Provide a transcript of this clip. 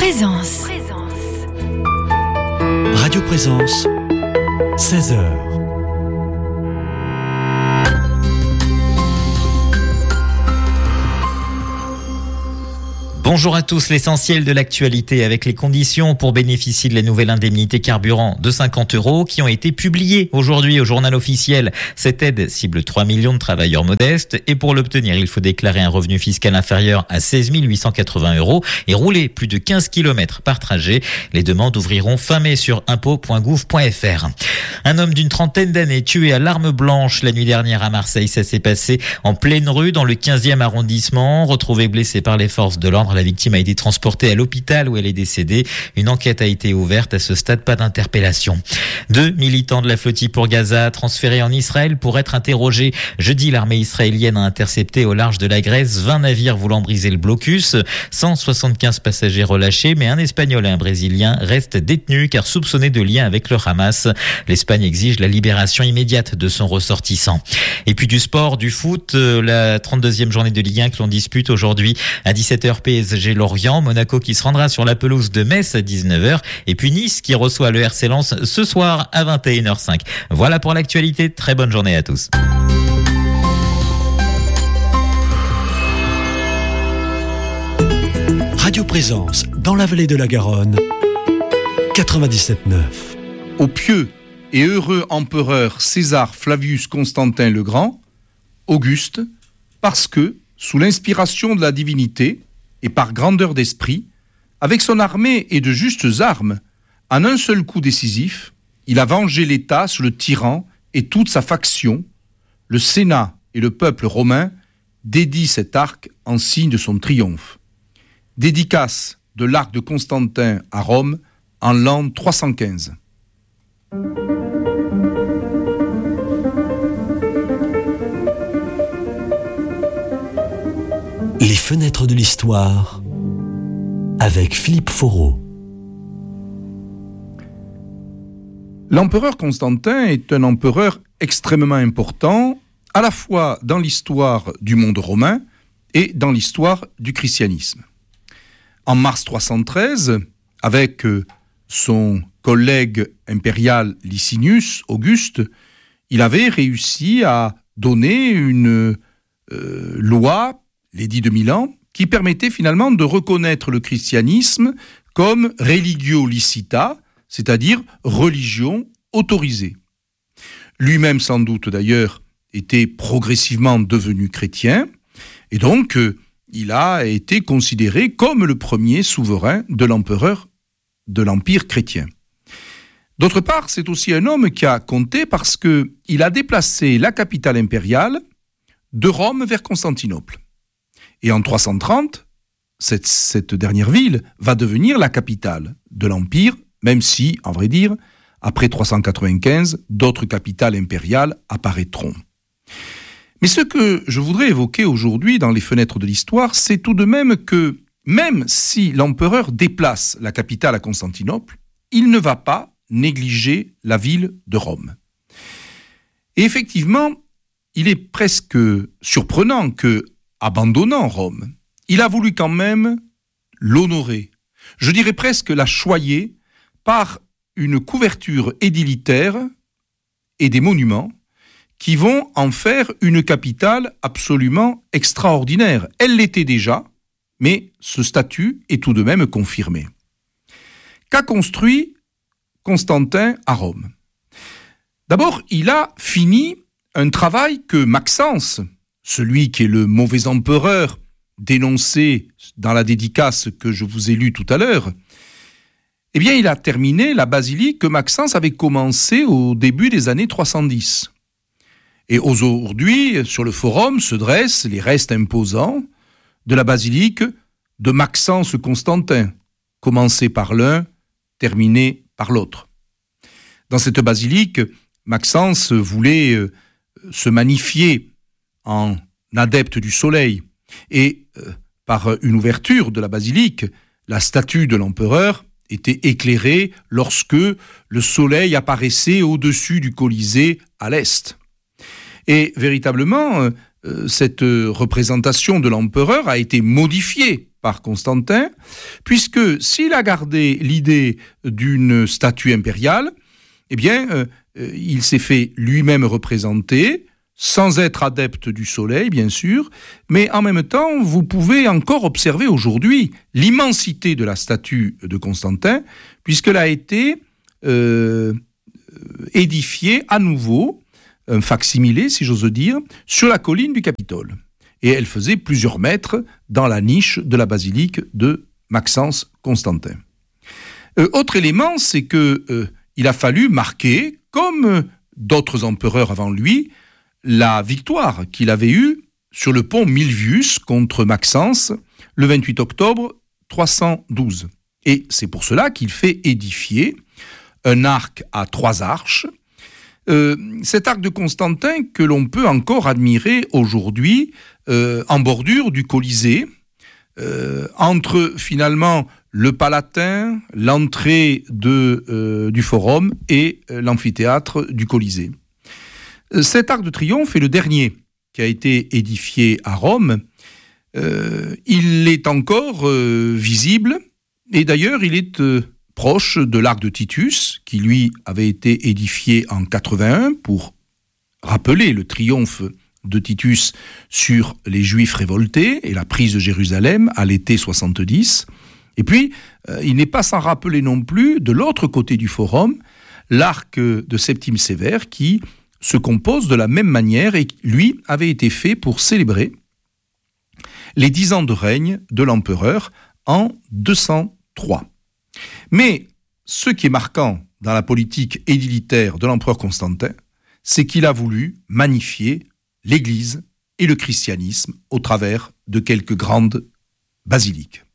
Présence. Radio Présence, 16h. Bonjour à tous, l'essentiel de l'actualité avec les conditions pour bénéficier de la nouvelle indemnité carburant de 50 € qui ont été publiées aujourd'hui au journal officiel. Cette aide cible 3 millions de travailleurs modestes et pour l'obtenir, il faut déclarer un revenu fiscal inférieur à 16 880 € et rouler plus de 15 km par trajet. Les demandes ouvriront fin mai sur impôts.gouv.fr. Un homme d'une trentaine d'années tué à l'arme blanche la nuit dernière à Marseille. Ça s'est passé en pleine rue dans le 15e arrondissement. Retrouvé blessé par les forces de l'ordre, la victime a été transportée à l'hôpital où elle est décédée. Une enquête a été ouverte. À ce stade, pas d'interpellation. 2 militants de la flottille pour Gaza transférés en Israël pour être interrogés. Jeudi, l'armée israélienne a intercepté au large de la Grèce 20 navires voulant briser le blocus. 175 passagers relâchés, mais un Espagnol et un Brésilien restent détenus car soupçonnés de lien avec le Hamas. L'Espagne exige la libération immédiate de son ressortissant. Et puis du sport, du foot, la 32e journée de Ligue 1 que l'on dispute aujourd'hui à 17h PSG Lorient, Monaco qui se rendra sur la pelouse de Metz à 19h et puis Nice qui reçoit le RC Lens ce soir à 21h05. Voilà pour l'actualité, très bonne journée à tous. Radio Présence, dans la vallée de la Garonne, 97.9. Au pieux et heureux empereur César Flavius Constantin le Grand, Auguste, parce que, sous l'inspiration de la divinité et par grandeur d'esprit, avec son armée et de justes armes, en un seul coup décisif, il a vengé l'État sur le tyran et toute sa faction. Le Sénat et le peuple romain dédient cet arc en signe de son triomphe. Dédicace de l'arc de Constantin à Rome en l'an 315. Les fenêtres de l'histoire avec Philippe Foreau. L'empereur Constantin est un empereur extrêmement important, à la fois dans l'histoire du monde romain et dans l'histoire du christianisme. En mars 313, avec son collègue impérial Licinius, Auguste, il avait réussi à donner une loi, l'édit de Milan, qui permettait finalement de reconnaître le christianisme comme religio licita, c'est-à-dire religion autorisée. Lui-même, sans doute d'ailleurs, était progressivement devenu chrétien, et donc il a été considéré comme le premier souverain de l'empereur de l'Empire chrétien. D'autre part, c'est aussi un homme qui a compté parce qu'il a déplacé la capitale impériale de Rome vers Constantinople. Et en 330, cette dernière ville va devenir la capitale de l'Empire, même si, en vrai dire, après 395, d'autres capitales impériales apparaîtront. Mais ce que je voudrais évoquer aujourd'hui dans les fenêtres de l'histoire, c'est tout de même que, même si l'empereur déplace la capitale à Constantinople, il ne va pas négliger la ville de Rome. Et effectivement, il est presque surprenant que, abandonnant Rome, il a voulu quand même l'honorer, je dirais presque la choyer par une couverture édilitaire et des monuments qui vont en faire une capitale absolument extraordinaire. Elle l'était déjà, mais ce statut est tout de même confirmé. Qu'a construit Constantin à Rome ? D'abord, il a fini un travail que Maxence, celui qui est le mauvais empereur dénoncé dans la dédicace que je vous ai lue tout à l'heure, eh bien, il a terminé la basilique que Maxence avait commencé au début des années 310. Et aujourd'hui, sur le forum, se dressent les restes imposants de la basilique de Maxence Constantin, commencé par l'un, terminé par l'autre. Dans cette basilique, Maxence voulait se magnifier en adepte du soleil. Et par une ouverture de la basilique, la statue de l'empereur était éclairée lorsque le soleil apparaissait au-dessus du Colisée à l'est. Et véritablement, cette représentation de l'empereur a été modifiée par Constantin, puisque s'il a gardé l'idée d'une statue impériale, eh bien, il s'est fait lui-même représenter, sans être adepte du soleil, bien sûr, mais en même temps, vous pouvez encore observer aujourd'hui l'immensité de la statue de Constantin, puisqu'elle a été édifiée à nouveau, un facsimilé, si j'ose dire, sur la colline du Capitole. Et elle faisait plusieurs mètres dans la niche de la basilique de Maxence Constantin. Autre élément, c'est qu'il a fallu marquer, comme d'autres empereurs avant lui, la victoire qu'il avait eue sur le pont Milvius contre Maxence le 28 octobre 312. Et c'est pour cela qu'il fait édifier un arc à 3 arches. Cet arc de Constantin que l'on peut encore admirer aujourd'hui en bordure du Colisée, entre finalement le Palatin, l'entrée du Forum et l'amphithéâtre du Colisée. Cet arc de triomphe est le dernier qui a été édifié à Rome. Il est encore visible et d'ailleurs il est proche de l'arc de Titus qui lui avait été édifié en 81 pour rappeler le triomphe de Titus sur les Juifs révoltés et la prise de Jérusalem à l'été 70. Et puis, il n'est pas sans rappeler non plus, de l'autre côté du Forum, l'arc de Septime Sévère qui se compose de la même manière et lui avait été fait pour célébrer les 10 ans de règne de l'empereur en 203. Mais ce qui est marquant dans la politique édilitaire de l'empereur Constantin, c'est qu'il a voulu magnifier l'Église et le christianisme au travers de quelques grandes basiliques.